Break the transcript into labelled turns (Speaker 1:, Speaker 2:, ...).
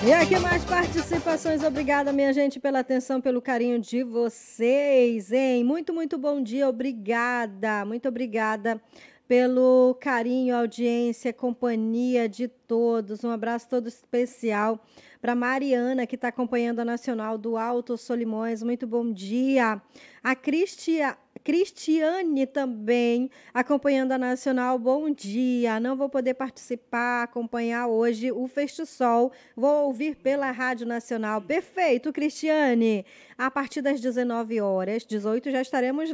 Speaker 1: E aqui mais participações. Obrigada, minha gente, pela atenção, pelo carinho de vocês, hein? Muito bom dia. Obrigada. Muito obrigada pelo carinho, audiência, companhia de todos. Um abraço todo especial para Mariana, que está acompanhando a Nacional do Alto Solimões. Muito bom dia. A Cristiane também acompanhando a Nacional. Bom dia. Não vou poder participar, acompanhar hoje o Festisol. Vou ouvir pela Rádio Nacional. Perfeito, Cristiane. A partir das 19 horas, 18 já estaremos lá.